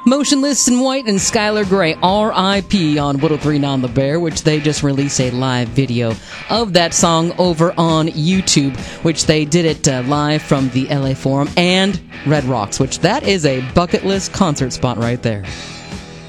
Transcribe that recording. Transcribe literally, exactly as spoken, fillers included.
Motionless in White and Skylar Grey, R I P on one oh three point nine The Bear, which they just released a live video of that song over on YouTube, which they did it uh, live from the L A Forum and Red Rocks, which that is a bucket list concert spot right there.